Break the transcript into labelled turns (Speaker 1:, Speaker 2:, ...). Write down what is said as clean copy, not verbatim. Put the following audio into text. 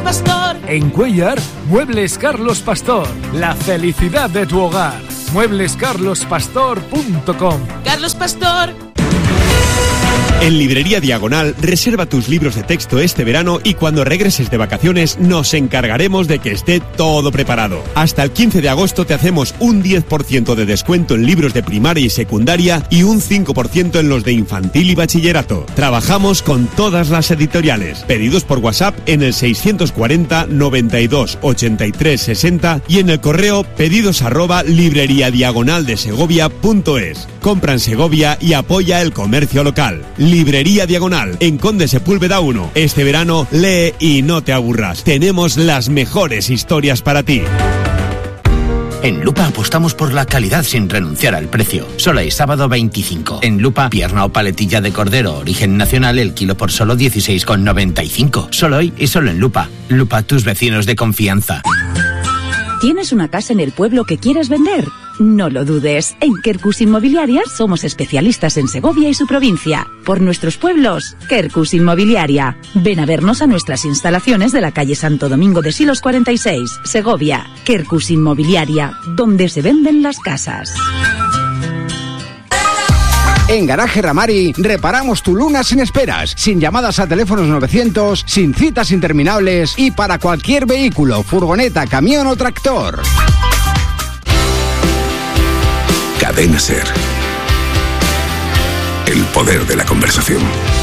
Speaker 1: Pastor.
Speaker 2: En Cuéllar, Muebles Carlos Pastor. La felicidad de tu hogar. mueblescarlospastor.com.
Speaker 1: Carlos Pastor.
Speaker 3: En Librería Diagonal, reserva tus libros de texto este verano y cuando regreses de vacaciones nos encargaremos de que esté todo preparado. Hasta el 15 de agosto te hacemos un 10% de descuento en libros de primaria y secundaria y un 5% en los de infantil y bachillerato. Trabajamos con todas las editoriales. Pedidos por WhatsApp en el 640 92 83 60 y en el correo pedidos@libreriadiagonaldesegovia.es. Compra en Segovia y apoya el comercio local. Librería Diagonal, en Conde Sepúlveda 1. Este verano, lee y no te aburras. Tenemos las mejores historias para ti.
Speaker 4: En Lupa apostamos por la calidad sin renunciar al precio. Solo hay sábado 25. En Lupa, pierna o paletilla de cordero origen nacional, el kilo por solo 16,95. Solo hoy y solo en Lupa. Lupa, tus vecinos de confianza.
Speaker 5: ¿Tienes una casa en el pueblo que quieres vender? No lo dudes. En Quercus Inmobiliaria somos especialistas en Segovia y su provincia. Por nuestros pueblos, Quercus Inmobiliaria. Ven a vernos a nuestras instalaciones de la calle Santo Domingo de Silos 46, Segovia. Quercus Inmobiliaria, donde se venden las casas.
Speaker 6: En Garaje Ramari reparamos tu Luna sin esperas, sin llamadas a teléfonos 900, sin citas interminables y para cualquier vehículo, furgoneta, camión o tractor.
Speaker 7: Cadena SER. El poder de la conversación.